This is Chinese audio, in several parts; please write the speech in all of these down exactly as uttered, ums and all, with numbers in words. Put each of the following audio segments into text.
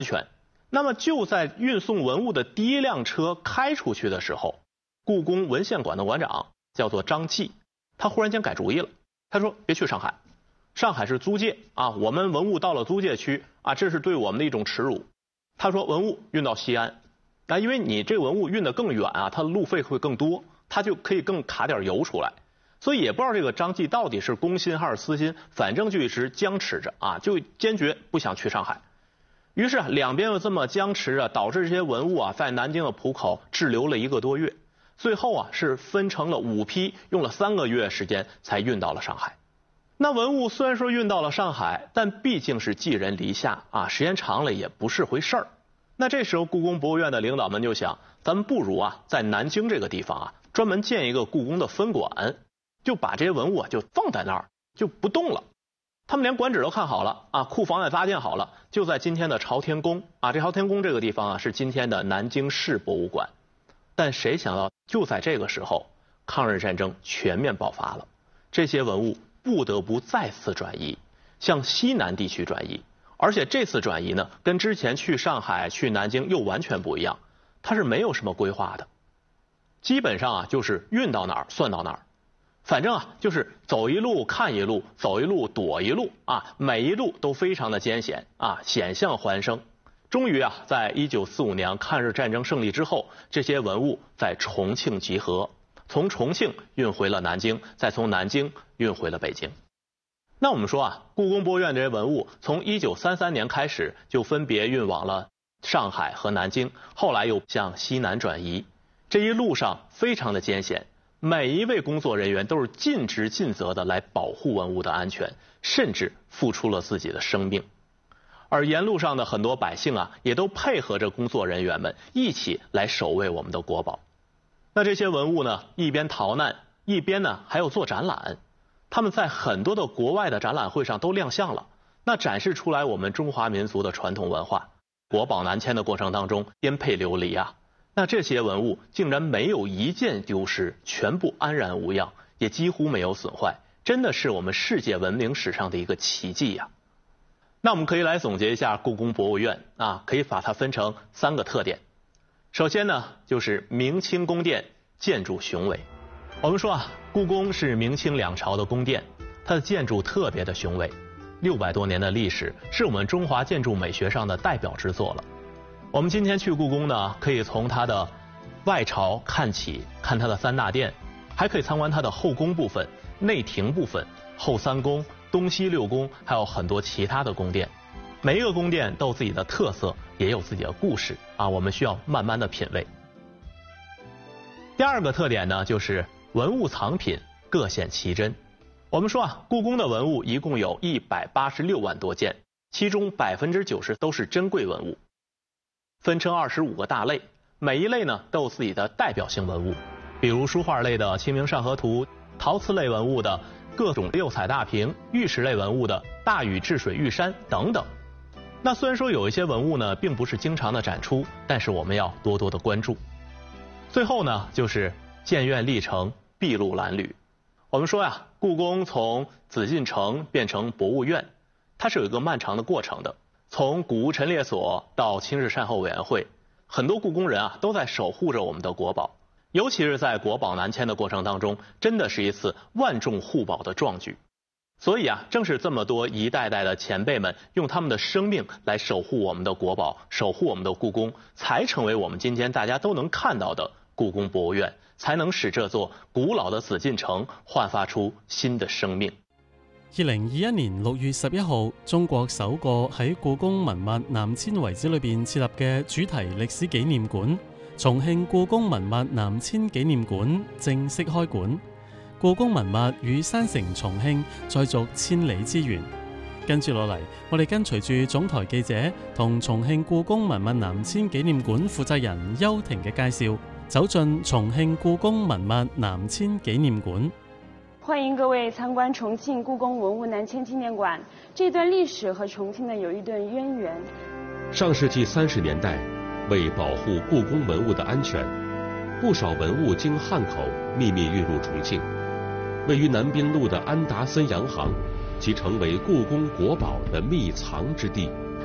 全。那么就在运送文物的第一辆车开出去的时候，故宫文献馆的馆长叫做张继，他忽然间改主意了，他说别去上海，上海是租界啊，我们文物到了租界区啊，这是对我们的一种耻辱。他说文物运到西安，那因为你这个文物运得更远啊，它的路费会更多，他就可以更卡点油出来。所以也不知道这个张继到底是公心还是私心，反正就一直僵持着啊，就坚决不想去上海。于是两边又这么僵持啊，导致这些文物啊在南京的浦口滞留了一个多月，最后啊是分成了五批，用了三个月时间才运到了上海。那文物虽然说运到了上海，但毕竟是寄人篱下啊，时间长了也不是回事儿。那这时候故宫博物院的领导们就想，咱们不如啊在南京这个地方啊专门建一个故宫的分馆，就把这些文物啊就放在那儿就不动了。他们连馆址都看好了啊，库房也搭建好了，就在今天的朝天宫啊。这朝天宫这个地方啊是今天的南京市博物馆。但谁想到就在这个时候，抗日战争全面爆发了，这些文物不得不再次转移，向西南地区转移。而且这次转移呢，跟之前去上海、去南京又完全不一样，它是没有什么规划的，基本上啊就是运到哪儿算到哪儿。反正啊，就是走一路看一路，走一路躲一路啊，每一路都非常的艰险啊，险象环生。终于啊，在一九四五年抗日战争胜利之后，这些文物在重庆集合，从重庆运回了南京，再从南京运回了北京。那我们说啊，故宫博物院这些文物从一九三三年开始就分别运往了上海和南京，后来又向西南转移。这一路上非常的艰险。每一位工作人员都是尽职尽责的来保护文物的安全，甚至付出了自己的生命。而沿路上的很多百姓啊，也都配合着工作人员们一起来守卫我们的国宝。那这些文物呢，一边逃难，一边呢还有做展览。他们在很多的国外的展览会上都亮相了，那展示出来我们中华民族的传统文化。国宝南迁的过程当中，颠沛流离啊。那这些文物竟然没有一件丢失，全部安然无恙，也几乎没有损坏，真的是我们世界文明史上的一个奇迹呀。那我们可以来总结一下故宫博物院啊，可以把它分成三个特点。首先呢，就是明清宫殿建筑雄伟。我们说啊，故宫是明清两朝的宫殿，它的建筑特别的雄伟，六百多年的历史，是我们中华建筑美学上的代表之作了。我们今天去故宫呢，可以从它的外朝看起，看它的三大殿，还可以参观它的后宫部分、内廷部分、后三宫、东西六宫，还有很多其他的宫殿。每一个宫殿都有自己的特色，也有自己的故事啊，我们需要慢慢的品味。第二个特点呢，就是文物藏品各显其真。我们说啊，故宫的文物一共有一百八十六万多件，其中百分之九十都是珍贵文物。分成二十五个大类，每一类呢都有自己的代表性文物，比如书画类的《清明上河图》，陶瓷类文物的各种六彩大瓶，玉石类文物的大禹治水玉山等等。那虽然说有一些文物呢并不是经常的展出，但是我们要多多的关注。最后呢，就是建院历程，筚路蓝缕。我们说呀，故宫从紫禁城变成博物院，它是有一个漫长的过程的。从古物陈列所到清日善后委员会，很多故宫人啊都在守护着我们的国宝，尤其是在国宝南迁的过程当中，真的是一次万众护宝的壮举。所以啊，正是这么多一代代的前辈们用他们的生命来守护我们的国宝，守护我们的故宫，才成为我们今天大家都能看到的故宫博物院，才能使这座古老的紫禁城焕发出新的生命。 二零二一年六月十一號，中國首個喺故宮文物南遷遺址裏邊設立嘅主題歷史紀念館——重慶故宮文物南遷紀念館正式開館。故宮文物與山城重慶再續千里之緣。跟住落嚟，我哋跟隨住總台記者同重慶故宮文物南遷紀念館負責人邱婷嘅介紹，走進重慶故宮文物南遷紀念館。 欢迎各位参观重庆故宫文物南迁纪念馆。这段历史和重庆呢有一段渊源。 上世纪三十年代，为保护故宫文物的安全，不少文物经汉口秘密运入重庆。位于南滨路的安达森洋行，即成为故宫国宝的秘藏之地。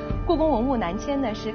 故宫文物南迁呢是